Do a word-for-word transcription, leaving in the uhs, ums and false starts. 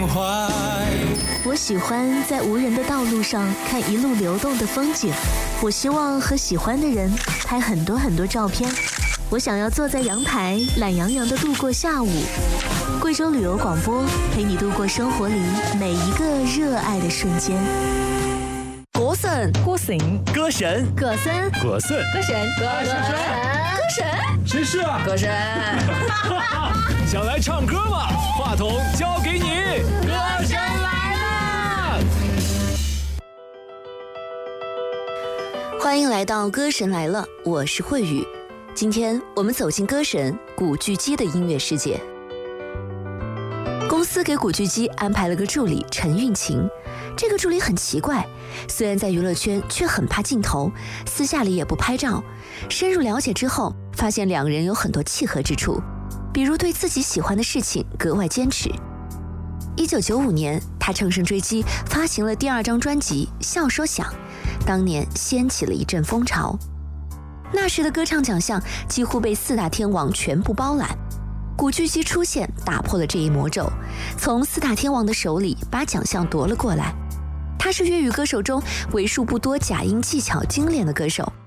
怀。 我喜欢在无人的道路上看一路流动的风景，我希望和喜欢的人拍很多很多照片。我想要坐在阳台，懒洋洋地度过下午。贵州旅游广播陪你度过生活里每一个热爱的瞬间。 歌神， 歌神， 歌神， 歌神， 歌神， 歌神，歌神， 歌神， 谁是啊？ 歌神。 想来唱歌吗？话筒交给你，歌神来了！ 欢迎来到歌神来了，我是慧宇。今天我们走进歌神古巨基的音乐世界。公司给古巨基安排了个助理陈韵晴，这个助理很奇怪，虽然在娱乐圈却很怕镜头，私下里也不拍照。深入了解之后，发现两人有很多契合之处，比如对自己喜欢的事情格外坚持。一九九五年，他乘胜追击，发行了第二张专辑《笑说响》，当年掀起了一阵风潮。那时的歌唱奖项几乎被四大天王全部包揽，古巨基出现打破了这一魔咒，从四大天王的手里把奖项夺了过来。他是粤语歌手中为数不多假音技巧精炼的歌手，